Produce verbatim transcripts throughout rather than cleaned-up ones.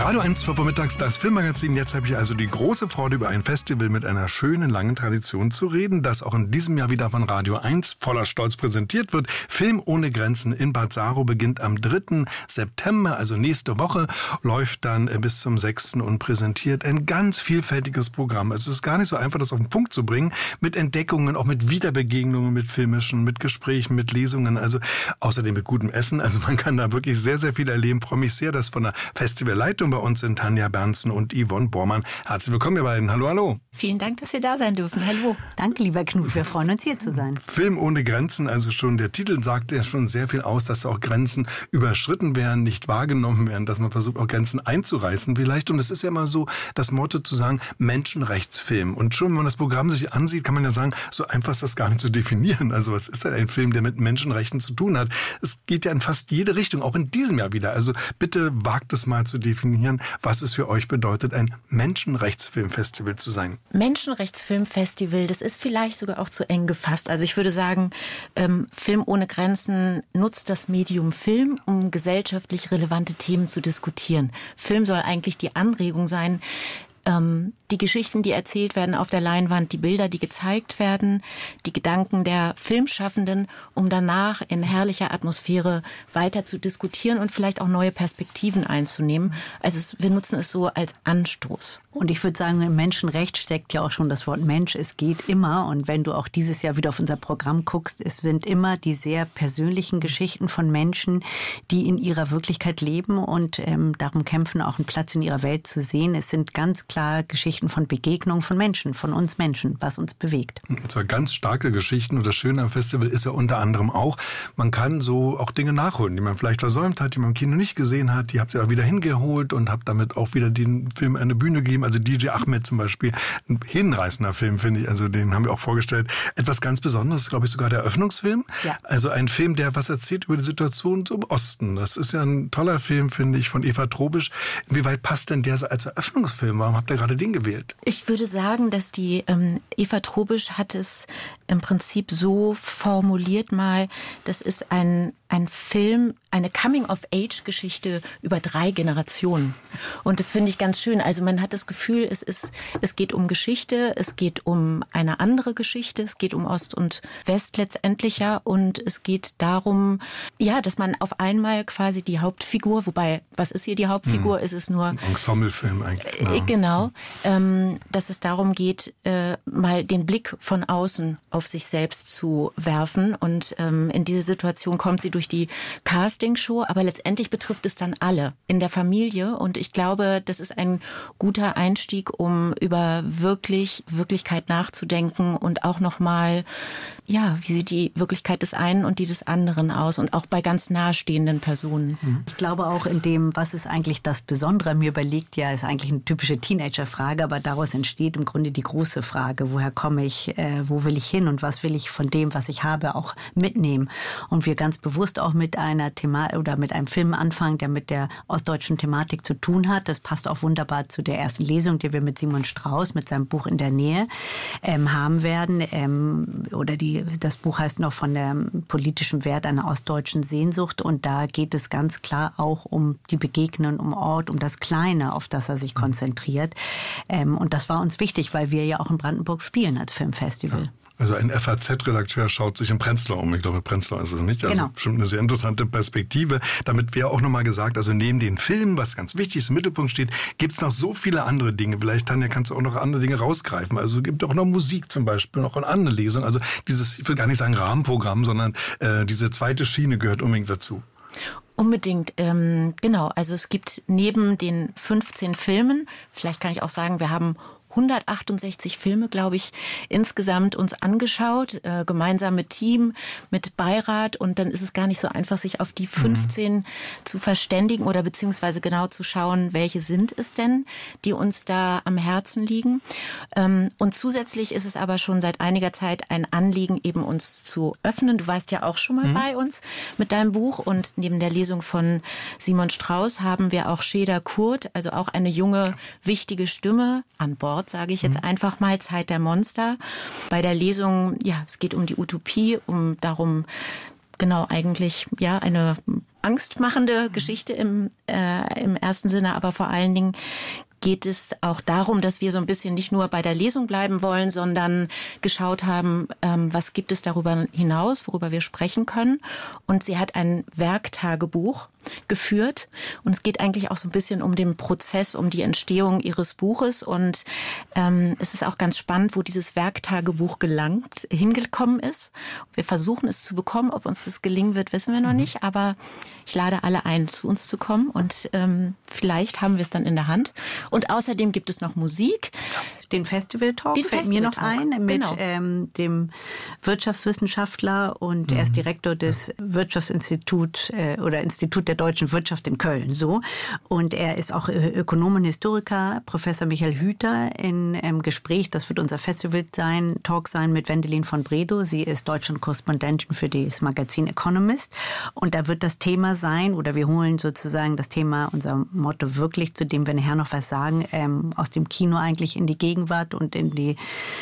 Radio eins, zwölf Uhr mittags, das Filmmagazin. Jetzt habe ich also die große Freude, über ein Festival mit einer schönen, langen Tradition zu reden, das auch in diesem Jahr wieder von Radio eins voller Stolz präsentiert wird. Film ohne Grenzen in Bad Saro beginnt am dritten September, also nächste Woche, läuft dann bis zum sechsten und präsentiert ein ganz vielfältiges Programm. Also es ist gar nicht so einfach, das auf den Punkt zu bringen, mit Entdeckungen, auch mit Wiederbegegnungen, mit filmischen, mit Gesprächen, mit Lesungen, also außerdem mit gutem Essen. Also man kann da wirklich sehr, sehr viel erleben. Ich freue mich sehr, dass von der Festivalleitung bei uns sind Tanja Bernsen und Yvonne Bormann. Herzlich willkommen, ihr beiden. Hallo, hallo. Vielen Dank, dass wir da sein dürfen. Hallo. Danke, lieber Knut. Wir freuen uns, hier zu sein. Film ohne Grenzen, also schon der Titel sagt ja schon sehr viel aus, dass auch Grenzen überschritten werden, nicht wahrgenommen werden, dass man versucht, auch Grenzen einzureißen vielleicht. Und es ist ja immer so, das Motto zu sagen, Menschenrechtsfilm. Und schon, wenn man das Programm sich ansieht, kann man ja sagen, so einfach ist das gar nicht zu definieren. Also was ist denn ein Film, der mit Menschenrechten zu tun hat? Es geht ja in fast jede Richtung, auch in diesem Jahr wieder. Also bitte wagt es mal zu definieren, was es für euch bedeutet, ein Menschenrechtsfilmfestival zu sein. Menschenrechtsfilmfestival, das ist vielleicht sogar auch zu eng gefasst. Also ich würde sagen, ähm, Film ohne Grenzen nutzt das Medium Film, um gesellschaftlich relevante Themen zu diskutieren. Film soll eigentlich die Anregung sein, ähm, die Geschichten, die erzählt werden auf der Leinwand, die Bilder, die gezeigt werden, die Gedanken der Filmschaffenden, um danach in herrlicher Atmosphäre weiter zu diskutieren und vielleicht auch neue Perspektiven einzunehmen. Also es, wir nutzen es so als Anstoß. Und ich würde sagen, im Menschenrecht steckt ja auch schon das Wort Mensch. Es geht immer, und wenn du auch dieses Jahr wieder auf unser Programm guckst, es sind immer die sehr persönlichen Geschichten von Menschen, die in ihrer Wirklichkeit leben und ähm, darum kämpfen, auch einen Platz in ihrer Welt zu sehen. Es sind ganz klar Geschichten von Begegnungen von Menschen, von uns Menschen, was uns bewegt. Und zwar ganz starke Geschichten. Und das Schöne am Festival ist ja unter anderem auch, man kann so auch Dinge nachholen, die man vielleicht versäumt hat, die man im Kino nicht gesehen hat. Die habt ihr auch wieder hingeholt und habt damit auch wieder den Film eine Bühne gegeben. Also D J Ahmed zum Beispiel, ein hinreißender Film, finde ich. Also den haben wir auch vorgestellt. Etwas ganz Besonderes, glaube ich, sogar der Eröffnungsfilm. Ja. Also ein Film, der was erzählt über die Situation zum Osten. Das ist ja ein toller Film, finde ich, von Eva Trobisch. Inwieweit passt denn der so als Eröffnungsfilm? Warum habt ihr gerade den gewählt? Ich würde sagen, dass die ähm, Eva Trobisch hat es im Prinzip so formuliert mal, das ist ein, ein Film, eine Coming-of-Age-Geschichte über drei Generationen. Und das finde ich ganz schön. Also man hat das Gefühl, es ist, es geht um Geschichte, es geht um eine andere Geschichte, es geht um Ost und West letztendlich ja, und es geht darum, ja, dass man auf einmal quasi die Hauptfigur, wobei, was ist hier die Hauptfigur? Hm. Ist es nur... Ein Ensemblefilm eigentlich. Äh, genau. Ähm, dass es darum geht, äh, mal den Blick von außen auf sich selbst zu werfen. Und ähm, in diese Situation kommt sie durch die Castingshow, aber letztendlich betrifft es dann alle in der Familie. Und ich glaube, das ist ein guter Einstieg, um über wirklich Wirklichkeit nachzudenken und auch nochmal, ja, wie sieht die Wirklichkeit des einen und die des anderen aus und auch bei ganz nahestehenden Personen. Ich glaube auch in dem, was ist eigentlich das Besondere, mir überlegt ja, ist eigentlich eine typische Teenager-Frage, aber daraus entsteht im Grunde die große Frage, woher komme ich, äh, wo will ich hin und was will ich von dem, was ich habe, auch mitnehmen. Und wir ganz bewusst auch mit einer Thema oder mit einem Film anfangen, der mit der ostdeutschen Thematik zu tun hat. Das passt auch wunderbar zu der ersten Lesung, die wir mit Simon Strauß, mit seinem Buch In der Nähe ähm, haben werden. Ähm, oder die, das Buch heißt noch von dem politischen Wert einer ostdeutschen Sehnsucht. Und da geht es ganz klar auch um die Begegnungen, um Ort, um das Kleine, auf das er sich konzentriert. Ähm, und das war uns wichtig, weil wir ja auch in Brandenburg spielen als Filmfestival. Ja. Also ein F A Z-Redakteur schaut sich in Prenzlau um. Ich glaube, Prenzlau ist es nicht. Also genau. Bestimmt eine sehr interessante Perspektive. Damit wäre auch nochmal gesagt, also neben den Filmen, was ganz wichtig ist, im Mittelpunkt steht, gibt es noch so viele andere Dinge. Vielleicht, Tanja, kannst du auch noch andere Dinge rausgreifen. Also es gibt auch noch Musik zum Beispiel, noch eine andere Lesung. Also dieses, ich will gar nicht sagen Rahmenprogramm, sondern äh, diese zweite Schiene gehört unbedingt dazu. Unbedingt, ähm, genau. Also es gibt neben den fünfzehn Filmen, vielleicht kann ich auch sagen, wir haben hundertachtundsechzig Filme, glaube ich, insgesamt uns angeschaut, äh, gemeinsam mit Team, mit Beirat. Und dann ist es gar nicht so einfach, sich auf die fünfzehn mhm. zu verständigen oder beziehungsweise genau zu schauen, welche sind es denn, die uns da am Herzen liegen. Ähm, und zusätzlich ist es aber schon seit einiger Zeit ein Anliegen, eben uns zu öffnen. Du warst ja auch schon mal mhm. bei uns mit deinem Buch. Und neben der Lesung von Simon Strauß haben wir auch Şeda Kurt, also auch eine junge, wichtige Stimme an Bord, sage ich jetzt mhm. einfach mal, Zeit der Monster. Bei der Lesung, ja, es geht um die Utopie, um darum, genau eigentlich, ja, eine angstmachende Geschichte im, äh, im ersten Sinne, aber vor allen Dingen geht es auch darum, dass wir so ein bisschen nicht nur bei der Lesung bleiben wollen, sondern geschaut haben, ähm, was gibt es darüber hinaus, worüber wir sprechen können. Und sie hat ein Werktagebuch geführt. Und es geht eigentlich auch so ein bisschen um den Prozess, um die Entstehung ihres Buches. Und ähm, es ist auch ganz spannend, wo dieses Werktagebuch gelangt, hingekommen ist. Wir versuchen es zu bekommen. Ob uns das gelingen wird, wissen wir noch nicht. Aber ich lade alle ein, zu uns zu kommen. Und ähm, vielleicht haben wir es dann in der Hand. Und außerdem gibt es noch Musik. Den Festival-Talk Den fällt Festival mir noch ein mit genau. ähm, dem Wirtschaftswissenschaftler und mhm. er ist Direktor des Wirtschaftsinstituts äh, oder Institut der deutschen Wirtschaft in Köln. So. Und er ist auch Ökonom und Historiker, Professor Michael Hüter in ähm, Gespräch. Das wird unser Festival sein, Talk sein mit Wendelin von Bredow. Sie ist Deutschland-Korrespondentin für das Magazin Economist. Und da wird das Thema sein, oder wir holen sozusagen das Thema, unser Motto wirklich, zu dem wir nachher noch was sagen, ähm, aus dem Kino eigentlich in die Gegenwart und in die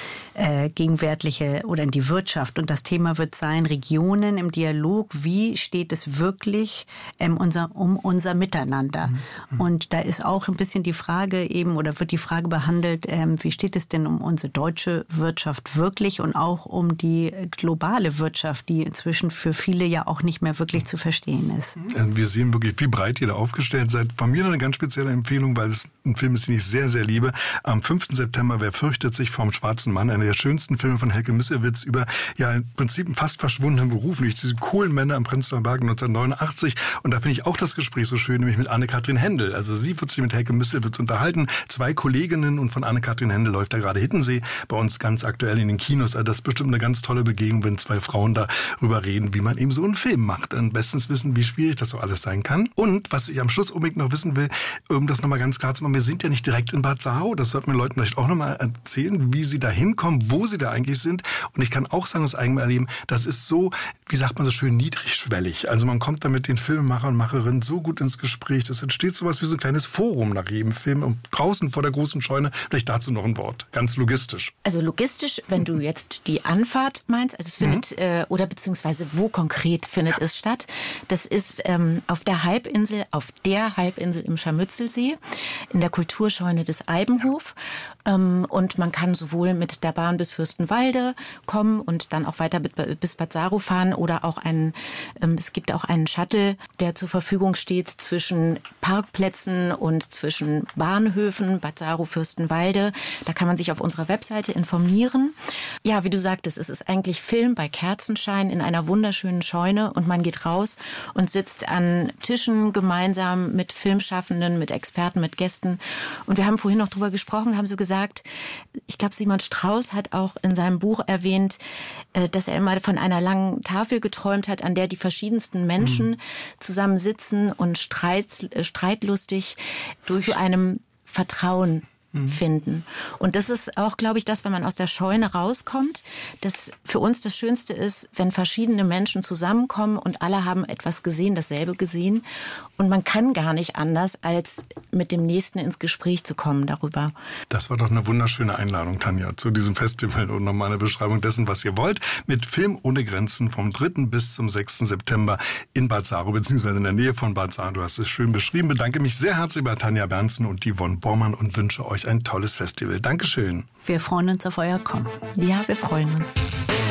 äh, gegenwärtige oder in die Wirtschaft. Und das Thema wird sein, Regionen im Dialog, wie steht es wirklich ähm, unser, um unser Miteinander? Mhm. Und da ist auch ein bisschen die Frage eben, oder wird die Frage behandelt, ähm, wie steht es denn um unsere deutsche Wirtschaft wirklich und auch um die globale Wirtschaft, die inzwischen für viele ja auch nicht mehr wirklich zu verstehen ist. Wir sehen wirklich, wie breit ihr da aufgestellt seid. Von mir noch eine ganz spezielle Empfehlung, weil es ein Film ist, den ich sehr, sehr liebe. Am fünften September, Wer fürchtet sich vom schwarzen Mann? Einer der schönsten Filme von Helke Missewitz über, ja, im Prinzip einen fast verschwundenen Beruf, nämlich diese Kohlenmänner am Prenzlauer Berg neunzehnhundertneunundachtzig. Und da finde ich auch das Gespräch so schön, nämlich mit Anne-Kathrin Händel. Also sie wird sich mit Helke Missewitz unterhalten. Zwei Kolleginnen und von Anne-Kathrin Händel läuft da gerade Hittensee bei uns ganz aktuell in den Kinos. Also das ist bestimmt eine ganz tolle Begegnung, wenn zwei Frauen darüber reden, wie man eben so einen Film macht. Und bestens wissen, wie schwierig das so alles sein kann. Und was ich am Schluss unbedingt noch wissen will, um das nochmal ganz klar zu machen, wir sind ja nicht direkt in Bad Saro. Das sollten wir Leuten vielleicht auch nochmal erzählen, wie sie da hinkommen, wo sie da eigentlich sind. Und ich kann auch sagen, aus eigenem Erleben, das ist so, wie sagt man so schön, niedrigschwellig. Also man kommt da mit den Filmemachern und Macherinnen so gut ins Gespräch. Das entsteht sowas wie so ein kleines Forum nach jedem Film. Und draußen vor der großen Scheune, vielleicht dazu noch ein Wort. Ganz logistisch. Also logistisch, wenn du jetzt die Anfahrt meinst, also es findet, mhm. äh, oder beziehungsweise wo konkret findet ja. es statt. Das ist ähm, auf der Halbinsel, auf der Halbinsel im Scharmützelsee, in der Kulturscheune des Eibenhof. Ähm, und man kann sowohl mit der Bahn bis Fürstenwalde kommen und dann auch weiter bis Bad Saro fahren oder auch einen, ähm, es gibt auch einen Shuttle, der zur Verfügung steht zwischen Parkplätzen und zwischen Bahnhöfen, Bad Saro, Fürstenwalde. Da kann man sich auf unserer Webseite informieren. Ja, wie du sagtest, es ist eigentlich Film bei Kerzenschein in einer wunderschönen Scheune und man geht raus und sitzt an Tischen gemeinsam mit Filmschaffenden, mit Experten, mit Gästen. Und wir haben vorhin noch drüber gesprochen, haben so gesagt, ich glaube, Simon Strauß hat auch in seinem Buch erwähnt, dass er immer von einer langen Tafel geträumt hat, an der die verschiedensten Menschen mhm. zusammensitzen und streit, streitlustig zu einem Vertrauen finden. Und das ist auch, glaube ich, das, wenn man aus der Scheune rauskommt, dass für uns das Schönste ist, wenn verschiedene Menschen zusammenkommen und alle haben etwas gesehen, dasselbe gesehen. Und man kann gar nicht anders, als mit dem Nächsten ins Gespräch zu kommen darüber. Das war doch eine wunderschöne Einladung, Tanja, zu diesem Festival und nochmal eine Beschreibung dessen, was ihr wollt. Mit Film ohne Grenzen vom dritten bis zum sechsten September in Bad Saro, beziehungsweise in der Nähe von Bad Saro. Du hast es schön beschrieben. Bedanke mich sehr herzlich bei Tanja Berndsen und Yvonne Bormann und wünsche euch ein tolles Festival. Dankeschön. Wir freuen uns auf euer Kommen. Ja, wir freuen uns.